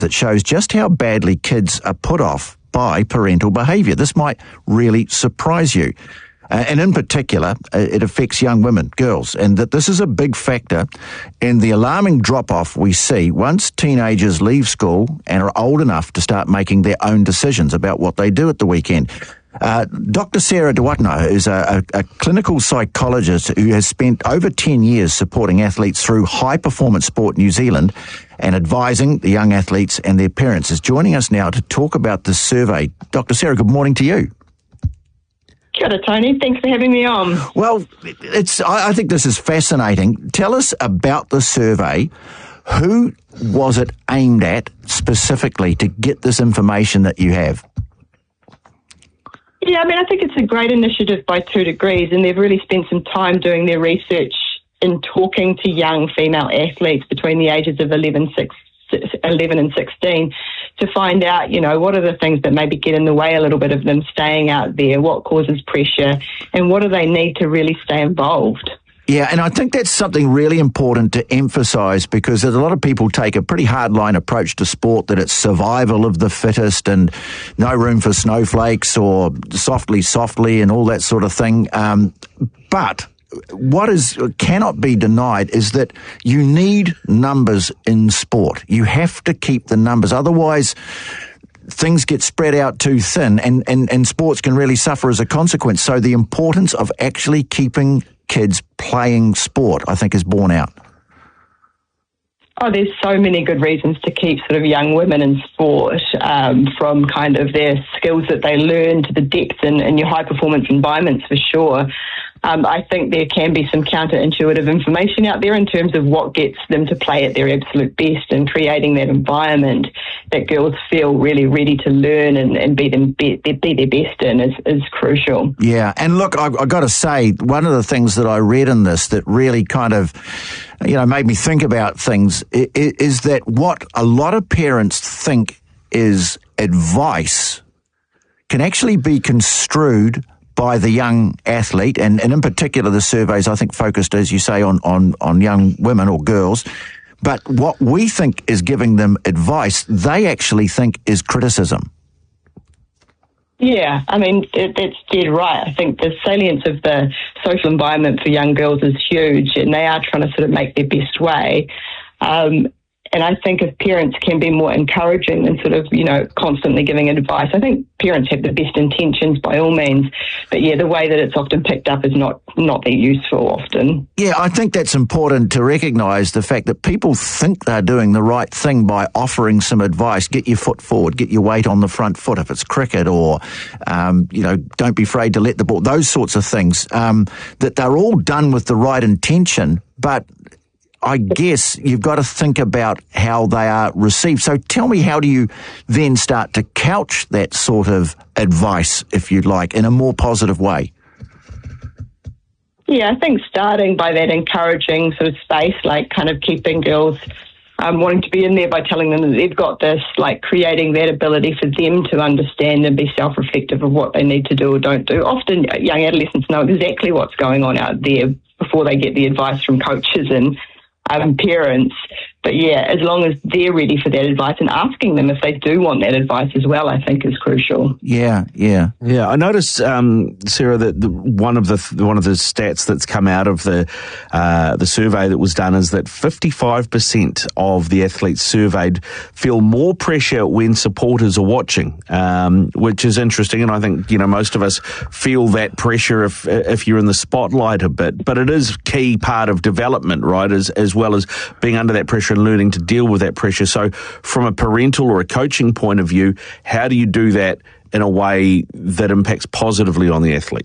that shows just how badly kids are put off by parental behaviour. This might really surprise you. And in particular, it affects young women, girls, and that this is a big factor in the alarming drop-off we see once teenagers leave school and are old enough to start making their own decisions about what they do at the weekend. Dr. Sarah Duatno is a clinical psychologist who has spent over 10 years supporting athletes through high-performance sport New Zealand and advising the young athletes and their parents, is joining us now to talk about this survey. Dr. Sarah, good morning to you. Kia ora, Tony. Thanks for having me on. Well, I think this is fascinating. Tell us about the survey. Who was it aimed at specifically to get this information that you have? Yeah, I think it's a great initiative by 2 Degrees, and they've really spent some time doing their research in talking to young female athletes between the ages of 11 and 16 to find out, what are the things that maybe get in the way a little bit of them staying out there, what causes pressure, and what do they need to really stay involved. Yeah, and I think that's something really important to emphasise, because there's a lot of people take a pretty hardline approach to sport, that it's survival of the fittest and no room for snowflakes or softly and all that sort of thing. But what cannot be denied is that you need numbers in sport. You have to keep the numbers. Otherwise, things get spread out too thin and sports can really suffer as a consequence. So the importance of actually keeping kids playing sport, I think, is borne out. Oh, there's so many good reasons to keep sort of young women in sport, from kind of their skills that they learn to the depth in your high-performance environments, for sure. I think there can be some counterintuitive information out there in terms of what gets them to play at their absolute best, and creating that environment that girls feel really ready to learn and be their best in is crucial. Yeah, and look, I've got to say, one of the things that I read in this that really kind of, made me think about things is that what a lot of parents think is advice can actually be construed by the young athlete, and in particular the surveys, I think, focused, as you say, on young women or girls. But what we think is giving them advice, they actually think is criticism. Yeah, that's dead right. I think the salience of the social environment for young girls is huge, and they are trying to sort of make their best way. And I think if parents can be more encouraging than sort of, constantly giving advice, I think parents have the best intentions by all means. But yeah, the way that it's often picked up is not that useful often. Yeah, I think that's important to recognise the fact that people think they're doing the right thing by offering some advice. Get your foot forward, get your weight on the front foot if it's cricket, or, don't be afraid to let the ball, those sorts of things, that they're all done with the right intention, but I guess you've got to think about how they are received. So tell me, how do you then start to couch that sort of advice, if you'd like, in a more positive way? Yeah, I think starting by that encouraging sort of space, like kind of keeping girls wanting to be in there by telling them that they've got this, like creating that ability for them to understand and be self-reflective of what they need to do or don't do. Often young adolescents know exactly what's going on out there before they get the advice from coaches and parents. But yeah, as long as they're ready for that advice and asking them if they do want that advice as well, I think is crucial. Yeah. I noticed, Sarah, that one of the stats that's come out of the survey that was done is that 55% of the athletes surveyed feel more pressure when supporters are watching, which is interesting. And I think most of us feel that pressure if you're in the spotlight a bit. But it is key part of development, right? As well as being under that pressure and learning to deal with that pressure. So from a parental or a coaching point of view, how do you do that in a way that impacts positively on the athlete?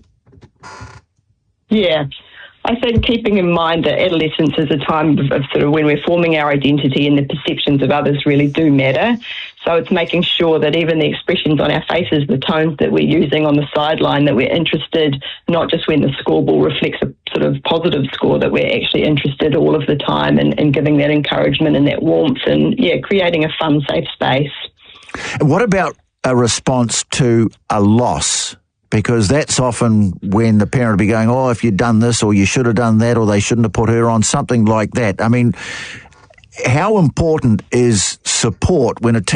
Yeah, I think keeping in mind that adolescence is a time of sort of when we're forming our identity, and the perceptions of others really do matter. So it's making sure that even the expressions on our faces, the tones that we're using on the sideline, that we're interested, not just when the scoreboard reflects a sort of positive score, that we're actually interested all of the time and giving that encouragement and that warmth and, creating a fun, safe space. What about a response to a loss? Because that's often when the parent will be going, oh, if you'd done this or you should have done that or they shouldn't have put her on, something like that. how important is support when a